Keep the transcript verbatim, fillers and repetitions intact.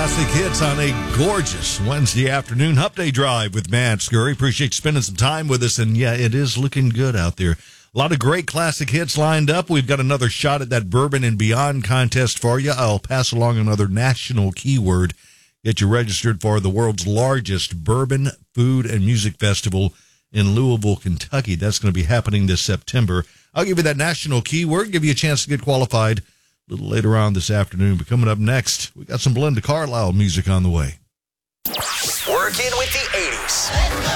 classic hits on a gorgeous Wednesday afternoon Hump Day Drive with Matt Scurry. Appreciate you spending some time with us, and yeah, it is looking good out there. A lot of great classic hits lined up. We've got another shot at that Bourbon and Beyond contest for you. I'll pass along another national keyword. Get you registered for the world's largest bourbon, food, and music festival in Louisville, Kentucky. That's going to be happening this September. I'll give you that national keyword, give you a chance to get qualified a little later on this afternoon. But coming up next, we got some Belinda Carlisle music on the way. Working